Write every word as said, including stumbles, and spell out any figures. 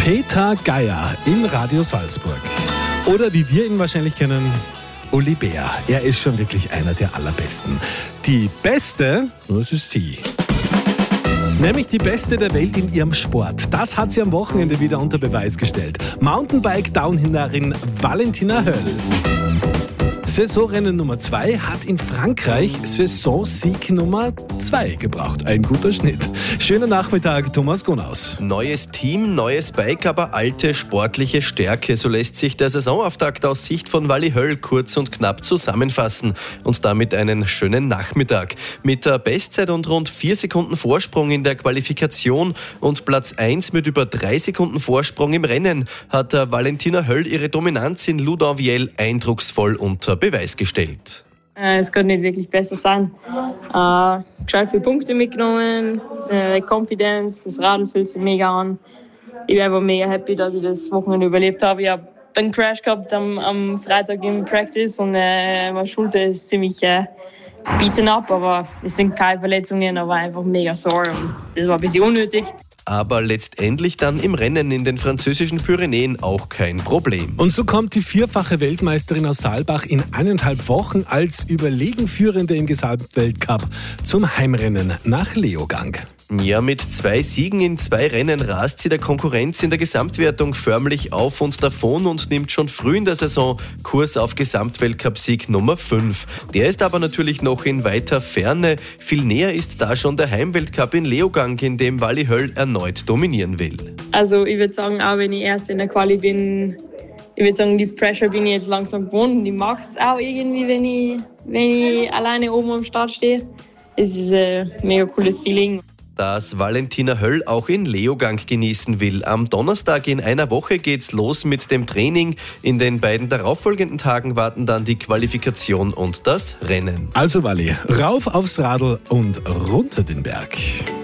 Peter Geier in Radio Salzburg. Oder wie wir ihn wahrscheinlich kennen, Uli Bär. Er ist schon wirklich einer der allerbesten. Die Beste, das ist sie. Nämlich die Beste der Welt in ihrem Sport. Das hat sie am Wochenende wieder unter Beweis gestellt. Mountainbike-Downhillerin Valentina Höll. Saisonrennen Nummer zwei hat in Frankreich Saisonsieg Nummer zwei gebraucht. Ein guter Schnitt. Schönen Nachmittag, Thomas Gonaus. Neues Team, neues Bike, aber alte sportliche Stärke. So lässt sich der Saisonauftakt aus Sicht von Vali Höll kurz und knapp zusammenfassen. Und damit einen schönen Nachmittag. Mit der Bestzeit und rund vier Sekunden Vorsprung in der Qualifikation und Platz eins mit über drei Sekunden Vorsprung im Rennen hat Valentina Höll ihre Dominanz in Loudain-Viel eindrucksvoll unter Beweis gestellt. Äh, es kann nicht wirklich besser sein. Äh, gescheit viele Punkte mitgenommen, äh, Confidence, das Radl fühlt sich mega an. Ich bin einfach mega happy, dass ich das Wochenende überlebt habe. Ich habe einen Crash gehabt am, am Freitag im Practice und äh, meine Schulter ist ziemlich äh, beaten up, aber es sind keine Verletzungen, aber einfach mega sore und das war ein bisschen unnötig. Aber letztendlich dann im Rennen in den französischen Pyrenäen auch kein Problem. Und so kommt die vierfache Weltmeisterin aus Saalbach in eineinhalb Wochen als Überlegenführende im Gesamtweltcup zum Heimrennen nach Leogang. Ja, mit zwei Siegen in zwei Rennen rast sie der Konkurrenz in der Gesamtwertung förmlich auf und davon und nimmt schon früh in der Saison Kurs auf Gesamtweltcup-Sieg Nummer fünf. Der ist aber natürlich noch in weiter Ferne. Viel näher ist da schon der Heimweltcup in Leogang, in dem Vali Höll erneut dominieren will. Also ich würde sagen, auch wenn ich erst in der Quali bin, ich würde sagen, die Pressure bin ich jetzt langsam gewohnt und ich mag es auch irgendwie, wenn ich, wenn ich alleine oben am Start stehe. Es ist ein mega cooles Feeling. Das Valentina Höll auch in Leogang genießen will. Am Donnerstag in einer Woche geht's los mit dem Training. In den beiden darauffolgenden Tagen warten dann die Qualifikation und das Rennen. Also Vali, rauf aufs Radl und runter den Berg.